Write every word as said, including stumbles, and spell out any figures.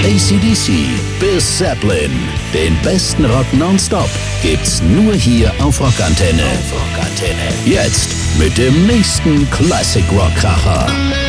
A C D C bis Zeppelin. Den besten Rock nonstop gibt's nur hier auf Rockantenne. Auf Rockantenne. Jetzt mit dem nächsten Classic Rock Kracher.